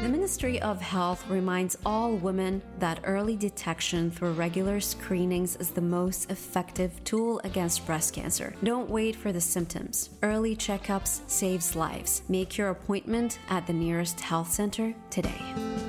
The Ministry of Health reminds all women that early detection through regular screenings is the most effective tool against breast cancer. Don't wait for the symptoms. Early checkups saves lives. Make your appointment at the nearest health center today.